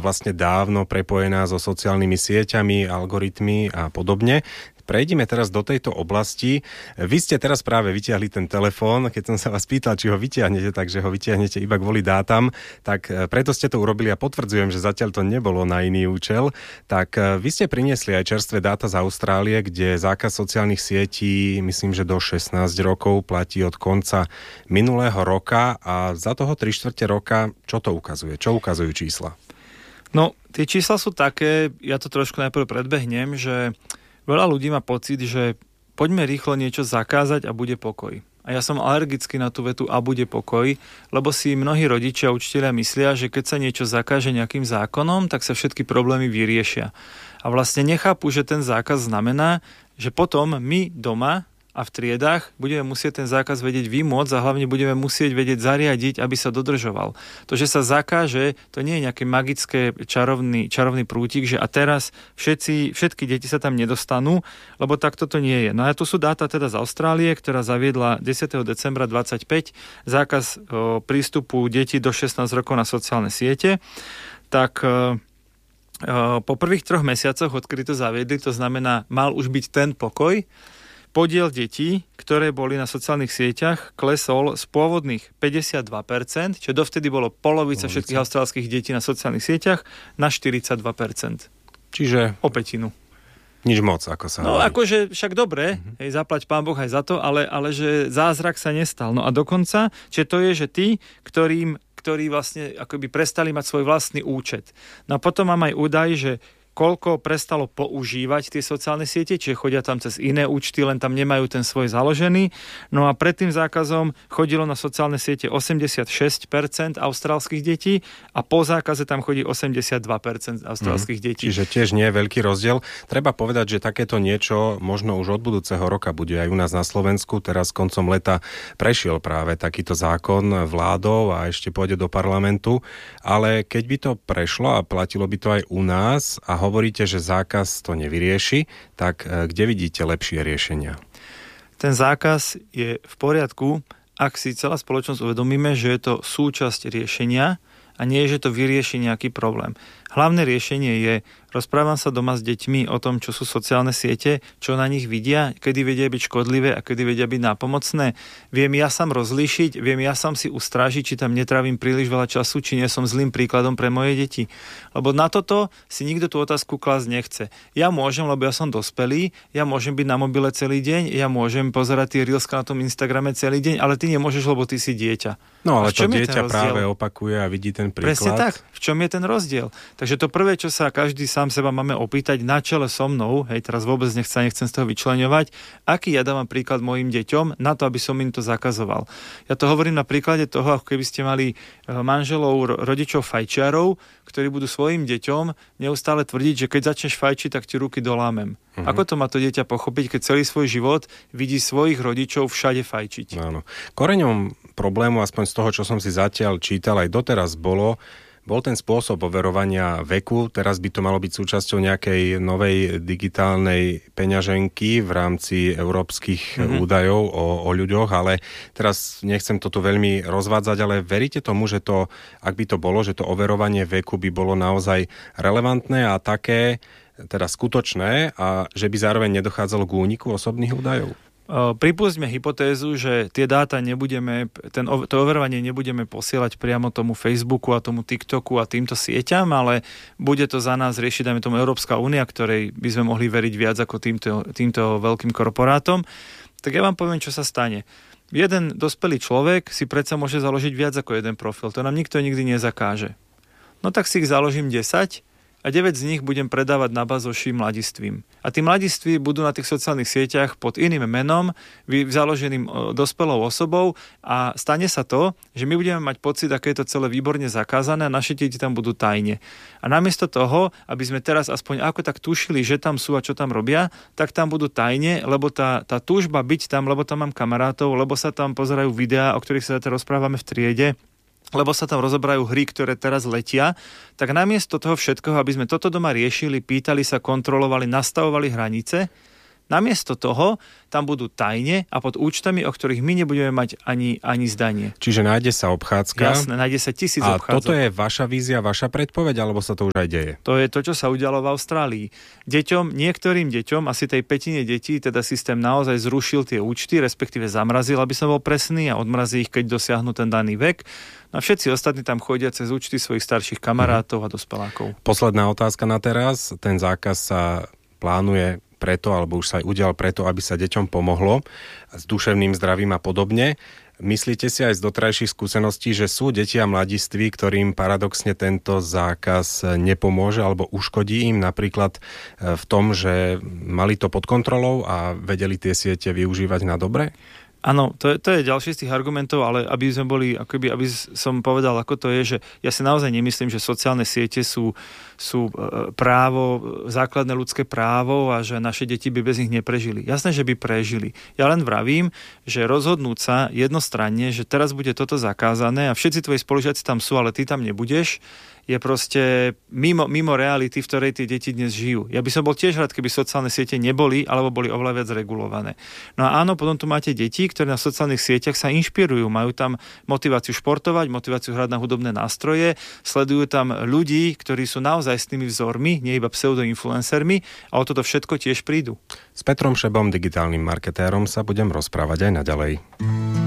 vlastne dávno prepojená so sociálnymi sieťami, algoritmy a podobne. Prejdime teraz do tejto oblasti. Vy ste teraz práve vytiahli ten telefón, keď som sa vás pýtal, či ho vytiahnete, takže ho vytiahnete iba kvôli dátam, tak preto ste to urobili a potvrdzujem, že zatiaľ to nebolo na iný účel. Tak vy ste priniesli aj čerstvé dáta z Austrálie, kde zákaz sociálnych sietí, myslím, že do 16 rokov platí od konca minulého roka a za toho 3/4 roka, čo to ukazuje? Čo ukazujú čísla? No, tie čísla sú také, ja to trošku najprv predbehnem, že veľa ľudí má pocit, že poďme rýchlo niečo zakázať a bude pokoj. A ja som alergický na tú vetu a bude pokoj, lebo si mnohí rodičia a učitelia myslia, že keď sa niečo zakáže nejakým zákonom, tak sa všetky problémy vyriešia. A vlastne nechápu, že ten zákaz znamená, že potom my doma a v triedách budeme musieť ten zákaz vedieť vymôcť a hlavne budeme musieť vedieť zariadiť, aby sa dodržoval. To, že sa zakáže, to nie je nejaké magické čarovný prútik, že a teraz všetky deti sa tam nedostanú, lebo takto to nie je. No a tu sú dáta teda z Austrálie, ktorá zaviedla 10. decembra 25 zákaz prístupu detí do 16 rokov na sociálne siete. Tak po prvých 3 mesiacoch, odkedy to zaviedli, to znamená, mal už byť ten pokoj, podiel detí, ktoré boli na sociálnych sieťach, klesol z pôvodných 52%, čo dovtedy bolo polovica všetkých austrálskych detí na sociálnych sieťach, na 42%. Čiže o pätinu. Nič moc, ako sa No hovorí. akože však dobre, zaplať Pán Boh aj za to, ale že zázrak sa nestal. No a dokonca, čiže to je, že tí, ktorí vlastne akoby prestali mať svoj vlastný účet. No a potom mám aj údaj, že koľko prestalo používať tie sociálne siete, čiže chodia tam cez iné účty, len tam nemajú ten svoj založený. No a pred tým zákazom chodilo na sociálne siete 86% austrálskych detí a po zákaze tam chodí 82% austrálskych detí. Čiže tiež nie je veľký rozdiel. Treba povedať, že takéto niečo možno už od budúceho roka bude aj u nás na Slovensku. Teraz koncom leta prešiel práve takýto zákon vládou a ešte pôjde do parlamentu. Ale keď by to prešlo a platilo by to aj u nás a hovoríte, že zákaz to nevyrieši, tak kde vidíte lepšie riešenia? Ten zákaz je v poriadku, ak si celá spoločnosť uvedomíme, že je to súčasť riešenia a nie, že to vyrieši nejaký problém. Hlavné riešenie je, rozprávam sa doma s deťmi o tom, čo sú sociálne siete, čo na nich vidia, kedy vedia byť škodlivé a kedy vedia byť nápomocné. Viem ja sám rozlíšiť, viem ja sám si ustrážiť, či tam netrávim príliš veľa času, či nie som zlým príkladom pre moje deti. Lebo na toto si nikto tú otázku klásť nechce. Ja môžem, lebo ja som dospelý, ja môžem byť na mobile celý deň, ja môžem pozerať tie reelska na tom Instagrame celý deň, ale ty nemôžeš, lebo ty si dieťa. No ale to dieťa práve opakuje a vidí ten príklad. Presne tak. V čom je ten rozdiel? Takže to prvé, čo sa každý sám seba máme opýtať na čele so mnou, hej, teraz vôbec nechcem z toho vyčleňovať, aký ja dávam príklad mojim deťom na to, aby som im to zakazoval. Ja to hovorím na príklade toho, ako keby ste mali manželov, rodičov fajčiarov, ktorí budú svojim deťom neustále tvrdiť, že keď začneš fajčiť, tak ti ruky dolámem. Ako to má to dieťa pochopiť, keď celý svoj život vidí svojich rodičov všade fajčiť? Áno. Koreňom problému, aspoň z toho, čo som si zatiaľ čítal, aj doteraz bol ten spôsob overovania veku. Teraz by to malo byť súčasťou nejakej novej digitálnej peňaženky v rámci európskych údajov o ľuďoch, ale teraz nechcem to tu veľmi rozvádzať, ale veríte tomu, že to, ak by to bolo, že to overovanie veku by bolo naozaj relevantné a také, teda skutočné, a že by zároveň nedochádzalo k úniku osobných údajov? Pripustme hypotézu, že tie dáta to overovanie nebudeme posielať priamo tomu Facebooku a tomu TikToku a týmto sieťam, ale bude to za nás riešiť, dajme tomu Európska únia, ktorej by sme mohli veriť viac ako týmto veľkým korporátom. Tak ja vám poviem, čo sa stane. Jeden dospelý človek si predsa môže založiť viac ako jeden profil. To nám nikto nikdy nezakáže. No tak si ich založím 10 a 9 z nich budem predávať na bazoši mladistvím. A tí mladiství budú na tých sociálnych sieťach pod iným menom, založeným dospelou osobou a stane sa to, že my budeme mať pocit, aké je to celé výborne zakázané a naše deti tam budú tajne. A namiesto toho, aby sme teraz aspoň ako tak tušili, že tam sú a čo tam robia, tak tam budú tajne, lebo tá túžba byť tam, lebo tam mám kamarátov, lebo sa tam pozerajú videá, o ktorých sa teraz rozprávame v triede, lebo sa tam rozoberajú hry, ktoré teraz letia, tak namiesto toho všetkoho, aby sme toto doma riešili, pýtali sa, kontrolovali, nastavovali hranice, Namiesto toho tam budú tajne a pod účtami, o ktorých my nebudeme mať ani zdanie. Čiže nájde sa obchádzka. Jasné, nájde sa 1000 obchádzok. A toto je vaša vízia, vaša predpoveď, alebo sa to už aj deje? To je to, čo sa udialo v Austrálii. Niektorým deťom, asi tej pätine detí, teda systém naozaj zrušil tie účty, respektíve zamrazil, aby som bol presný, a odmrazí ich, keď dosiahnu ten daný vek. No a všetci ostatní tam chodia cez účty svojich starších kamarátov a dospelákov. Posledná otázka na teraz. Ten zákaz sa plánuje preto, alebo už sa aj udial preto, aby sa deťom pomohlo s duševným zdravím a podobne. Myslíte si aj z doterajších skúseností, že sú deti a mladiství, ktorým paradoxne tento zákaz nepomôže alebo uškodí im napríklad v tom, že mali to pod kontrolou a vedeli tie siete využívať na dobre? Áno, to je ďalší z tých argumentov, ale aby som povedal, ako to je, že ja si naozaj nemyslím, že sociálne siete sú právo, základné ľudské právo a že naše deti by bez nich neprežili. Jasné, že by prežili. Ja len vravím, že rozhodnúť sa jednostranne, že teraz bude toto zakázané a všetci tvoji spolužiaci tam sú, ale ty tam nebudeš, je proste mimo reality, v ktorej tie deti dnes žijú. Ja by som bol tiež rád, keby sociálne siete neboli, alebo boli oveľa viac regulované. No a áno, potom tu máte deti, ktoré na sociálnych sieťach sa inšpirujú, majú tam motiváciu športovať, motiváciu hrať na hudobné nástroje, sledujú tam ľudí, ktorí sú naozaj s tými vzormi, nie iba pseudoinfluencermi, a o toto všetko tiež prídu. S Petrom Šebom, digitálnym marketérom, sa budem rozprávať aj naďalej.